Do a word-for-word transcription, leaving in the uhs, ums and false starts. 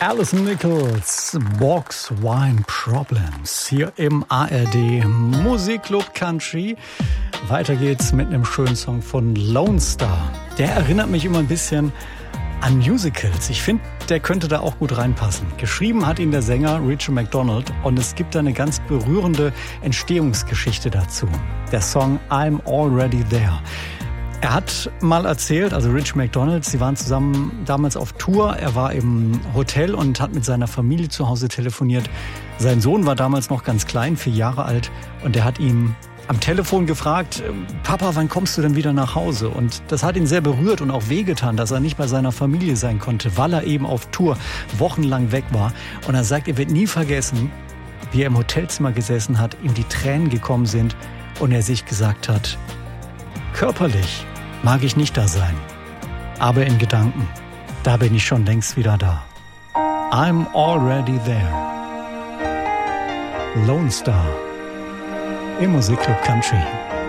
Alison Nichols, Box Wine Problems, hier im A R D Musikclub Country. Weiter geht's mit einem schönen Song von Lone Star. Der erinnert mich immer ein bisschen an Musicals. Ich finde, der könnte da auch gut reinpassen. Geschrieben hat ihn der Sänger Richie McDonald und es gibt da eine ganz berührende Entstehungsgeschichte dazu. Der Song I'm Already There. Er hat mal erzählt, also Richie McDonald, sie waren zusammen damals auf Tour. Er war im Hotel und hat mit seiner Familie zu Hause telefoniert. Sein Sohn war damals noch ganz klein, vier Jahre alt. Und er hat ihn am Telefon gefragt, Papa, wann kommst du denn wieder nach Hause? Und das hat ihn sehr berührt und auch wehgetan, dass er nicht bei seiner Familie sein konnte, weil er eben auf Tour wochenlang weg war. Und er sagt, er wird nie vergessen, wie er im Hotelzimmer gesessen hat, ihm die Tränen gekommen sind und er sich gesagt hat, körperlich mag ich nicht da sein, aber in Gedanken, da bin ich schon längst wieder da. I'm already there. Lone Star im Musikclub Country.